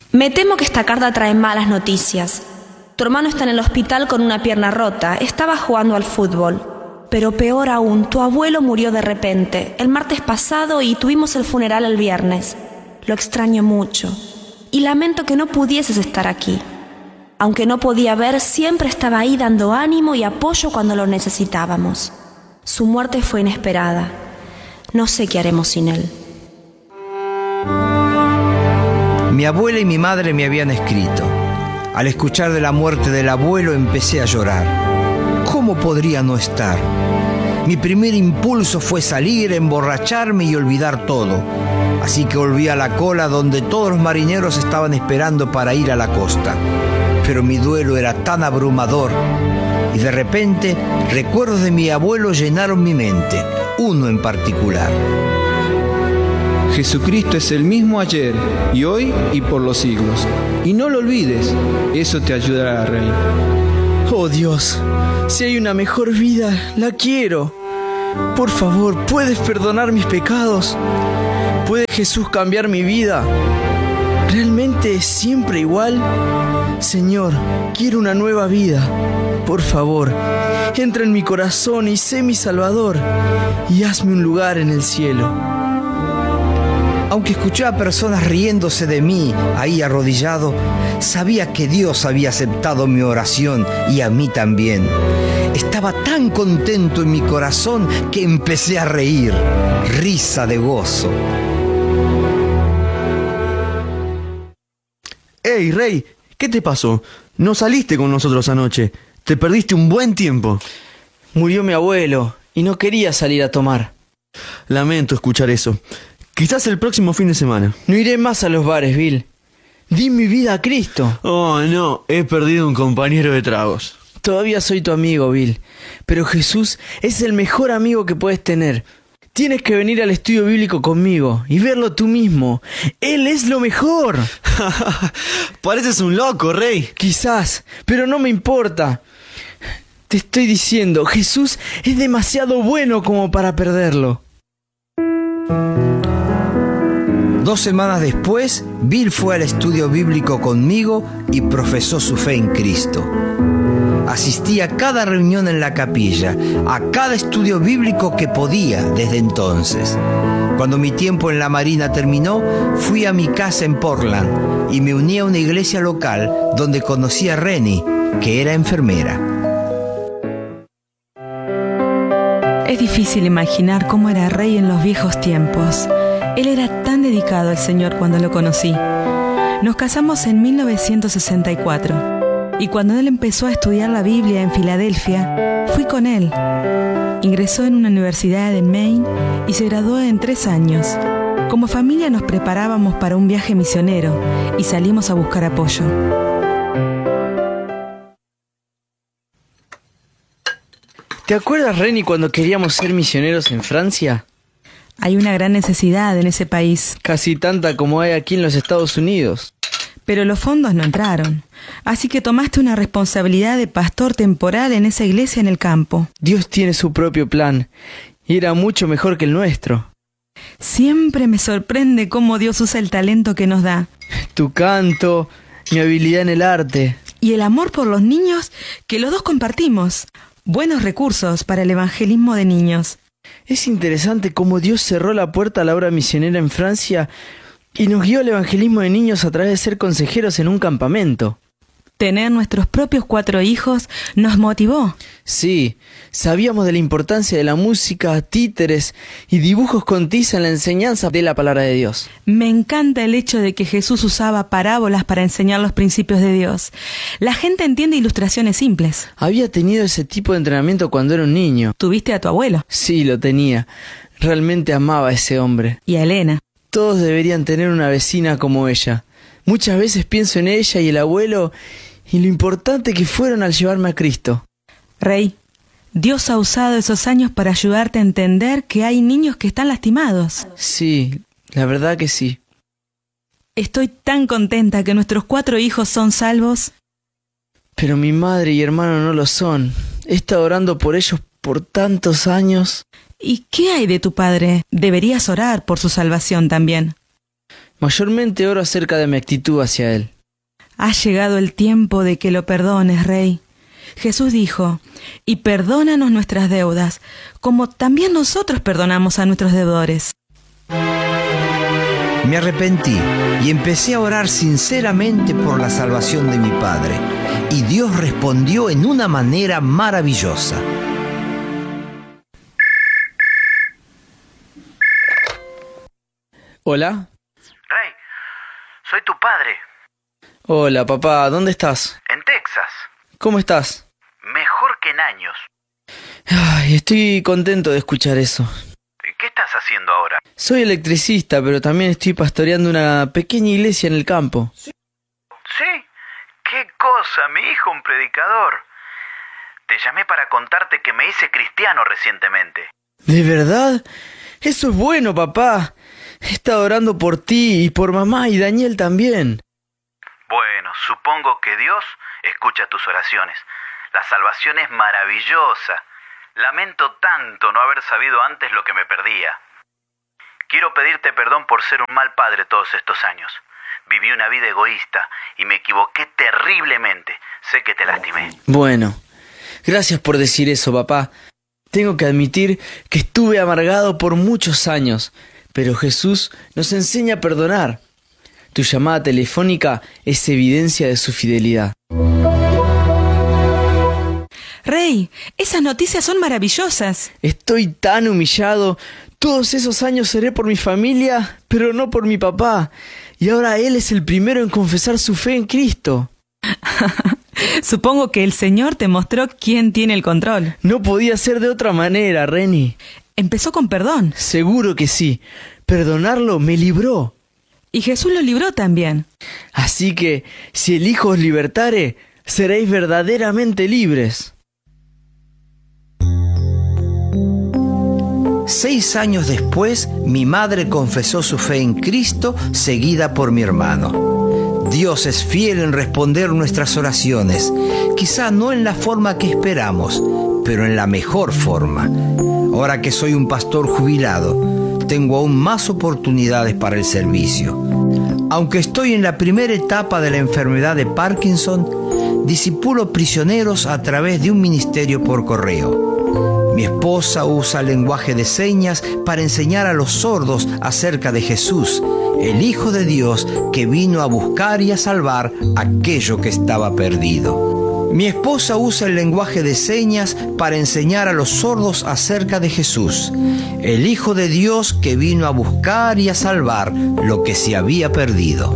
Me temo que esta carta trae malas noticias. Tu hermano está en el hospital con una pierna rota. Estaba jugando al fútbol. Pero peor aún, tu abuelo murió de repente, el martes pasado, y tuvimos el funeral el viernes. Lo extraño mucho. Y lamento que no pudieses estar aquí. Aunque no podía ver, siempre estaba ahí dando ánimo y apoyo cuando lo necesitábamos. Su muerte fue inesperada. No sé qué haremos sin él. Mi abuela y mi madre me habían escrito. Al escuchar de la muerte del abuelo empecé a llorar. ¿Cómo podría no estar? Mi primer impulso fue salir, emborracharme y olvidar todo. Así que volví a la cola donde todos los marineros estaban esperando para ir a la costa. Pero mi duelo era tan abrumador y de repente recuerdos de mi abuelo llenaron mi mente, uno en particular. Jesucristo es el mismo ayer y hoy y por los siglos. Y no lo olvides, eso te ayudará, Rey. Oh Dios, si hay una mejor vida, la quiero. Por favor, ¿puedes perdonar mis pecados? ¿Puede Jesús cambiar mi vida? ¿Realmente es siempre igual? Señor, quiero una nueva vida. Por favor, entra en mi corazón y sé mi Salvador, y hazme un lugar en el cielo. Aunque escuché a personas riéndose de mí ahí arrodillado, sabía que Dios había aceptado mi oración y a mí también. Estaba tan contento en mi corazón que empecé a reír, risa de gozo. ¡Ey, Rey! ¿Qué te pasó? No saliste con nosotros anoche. Te perdiste un buen tiempo. Murió mi abuelo y no quería salir a tomar. Lamento escuchar eso. Quizás el próximo fin de semana. No iré más a los bares, Bill. Di mi vida a Cristo. Oh, no. He perdido un compañero de tragos. Todavía soy tu amigo, Bill. Pero Jesús es el mejor amigo que puedes tener. Tienes que venir al estudio bíblico conmigo y verlo tú mismo. ¡Él es lo mejor! Pareces un loco, Rey. Quizás, pero no me importa. Te estoy diciendo, Jesús es demasiado bueno como para perderlo. 2 semanas después, Bill fue al estudio bíblico conmigo y profesó su fe en Cristo. Asistí a cada reunión en la capilla, a cada estudio bíblico que podía desde entonces. Cuando mi tiempo en la Marina terminó, fui a mi casa en Portland y me uní a una iglesia local donde conocí a Rennie, que era enfermera. Es difícil imaginar cómo era Rey en los viejos tiempos. Él era tan dedicado al Señor cuando lo conocí. Nos casamos en 1964. Y cuando él empezó a estudiar la Biblia en Filadelfia, fui con él. Ingresó en una universidad en Maine y se graduó en 3 años. Como familia nos preparábamos para un viaje misionero y salimos a buscar apoyo. ¿Te acuerdas, Renny, cuando queríamos ser misioneros en Francia? Hay una gran necesidad en ese país. Casi tanta como hay aquí en los Estados Unidos. Pero los fondos no entraron. Así que tomaste una responsabilidad de pastor temporal en esa iglesia en el campo. Dios tiene su propio plan, y era mucho mejor que el nuestro. Siempre me sorprende cómo Dios usa el talento que nos da. Tu canto, mi habilidad en el arte. Y el amor por los niños que los dos compartimos. Buenos recursos para el evangelismo de niños. Es interesante cómo Dios cerró la puerta a la obra misionera en Francia y nos guió al evangelismo de niños a través de ser consejeros en un campamento. Tener nuestros propios 4 hijos nos motivó. Sí, sabíamos de la importancia de la música, títeres y dibujos con tiza en la enseñanza de la palabra de Dios. Me encanta el hecho de que Jesús usaba parábolas para enseñar los principios de Dios. La gente entiende ilustraciones simples. Había tenido ese tipo de entrenamiento cuando era un niño. ¿Tuviste a tu abuelo? Sí, lo tenía. Realmente amaba a ese hombre. Y a Elena. Todos deberían tener una vecina como ella. Muchas veces pienso en ella y el abuelo y lo importante que fueron al llevarme a Cristo. Rey, Dios ha usado esos años para ayudarte a entender que hay niños que están lastimados. Sí, la verdad que sí. Estoy tan contenta que nuestros 4 hijos son salvos. Pero mi madre y hermano no lo son. He estado orando por ellos por tantos años. ¿Y qué hay de tu padre? Deberías orar por su salvación también. Mayormente oro acerca de mi actitud hacia Él. Ha llegado el tiempo de que lo perdones, Rey. Jesús dijo, y perdónanos nuestras deudas, como también nosotros perdonamos a nuestros deudores. Me arrepentí y empecé a orar sinceramente por la salvación de mi padre, y Dios respondió en una manera maravillosa. ¿Hola? Rey, soy tu padre. Hola, papá, ¿dónde estás? En Texas. ¿Cómo estás? Mejor que en años. Ay, estoy contento de escuchar eso. ¿Qué estás haciendo ahora? Soy electricista, pero también estoy pastoreando una pequeña iglesia en el campo. ¿Sí? ¡Qué cosa! Mi hijo, un predicador. Te llamé para contarte que me hice cristiano recientemente. ¿De verdad? Eso es bueno, papá. He estado orando por ti y por mamá y Daniel también. Bueno, supongo que Dios escucha tus oraciones. La salvación es maravillosa. Lamento tanto no haber sabido antes lo que me perdía. Quiero pedirte perdón por ser un mal padre todos estos años. Viví una vida egoísta y me equivoqué terriblemente. Sé que te lastimé. Bueno, gracias por decir eso, papá. Tengo que admitir que estuve amargado por muchos años, pero Jesús nos enseña a perdonar. Tu llamada telefónica es evidencia de su fidelidad. Rey, esas noticias son maravillosas. Estoy tan humillado. Todos esos años oré por mi familia, pero no por mi papá. Y ahora él es el primero en confesar su fe en Cristo. Supongo que el Señor te mostró quién tiene el control. No podía ser de otra manera, Reni. Empezó con perdón. Seguro que sí. Perdonarlo me libró. Y Jesús lo libró también. Así que, si el Hijo os libertare, seréis verdaderamente libres. 6 años después, mi madre confesó su fe en Cristo, seguida por mi hermano. Dios es fiel en responder nuestras oraciones, quizá no en la forma que esperamos, pero en la mejor forma. Ahora que soy un pastor jubilado, tengo aún más oportunidades para el servicio. Aunque estoy en la primera etapa de la enfermedad de Parkinson, discipulo prisioneros a través de un ministerio por correo. Mi esposa usa el lenguaje de señas para enseñar a los sordos acerca de Jesús, el Hijo de Dios que vino a buscar y a salvar aquello que estaba perdido. Mi esposa usa el lenguaje de señas para enseñar a los sordos acerca de Jesús, el Hijo de Dios que vino a buscar y a salvar lo que se había perdido.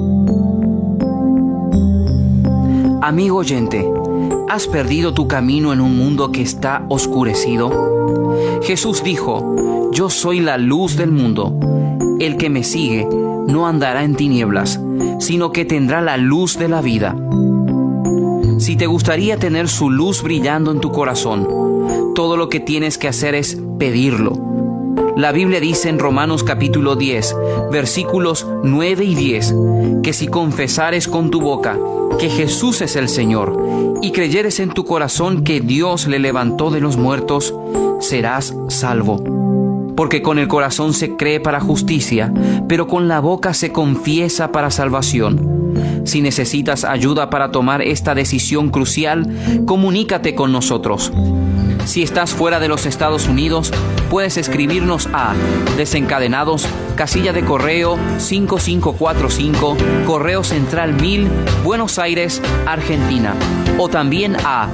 Amigo oyente, ¿has perdido tu camino en un mundo que está oscurecido? Jesús dijo, yo soy la luz del mundo. El que me sigue no andará en tinieblas, sino que tendrá la luz de la vida. Si te gustaría tener su luz brillando en tu corazón, todo lo que tienes que hacer es pedirlo. La Biblia dice en Romanos capítulo 10, versículos 9 y 10, que si confesares con tu boca que Jesús es el Señor y creyeres en tu corazón que Dios le levantó de los muertos, serás salvo. Porque con el corazón se cree para justicia, pero con la boca se confiesa para salvación. Si necesitas ayuda para tomar esta decisión crucial, comunícate con nosotros. Si estás fuera de los Estados Unidos, puedes escribirnos a Desencadenados, casilla de correo 5545, Correo Central 1000, Buenos Aires, Argentina. O también a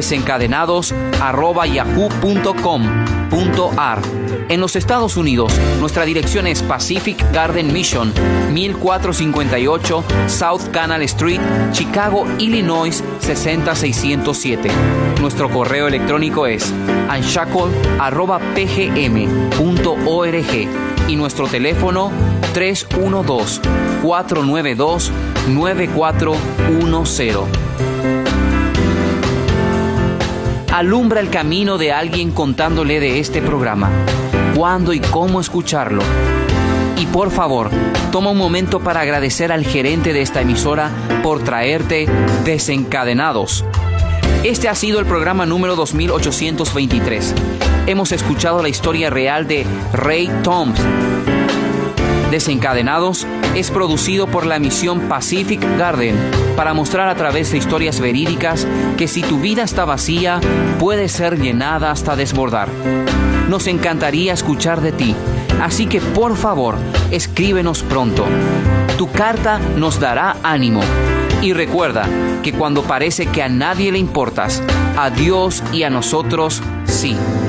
desencadenados@yahoo.com.ar. En los Estados Unidos, nuestra dirección es Pacific Garden Mission, 1458 South Canal Street, Chicago, Illinois, 60607. Nuestro correo electrónico es unshackle@pgm.org y nuestro teléfono 312-492-9410. Alumbra el camino de alguien contándole de este programa, cuándo y cómo escucharlo. Y por favor, toma un momento para agradecer al gerente de esta emisora por traerte Desencadenados. Este ha sido el programa número 2823. Hemos escuchado la historia real de Ray Toms, Desencadenados es producido por la misión Pacific Garden para mostrar a través de historias verídicas que si tu vida está vacía, puede ser llenada hasta desbordar. Nos encantaría escuchar de ti, así que por favor, escríbenos pronto. Tu carta nos dará ánimo. Y recuerda que cuando parece que a nadie le importas, a Dios y a nosotros sí.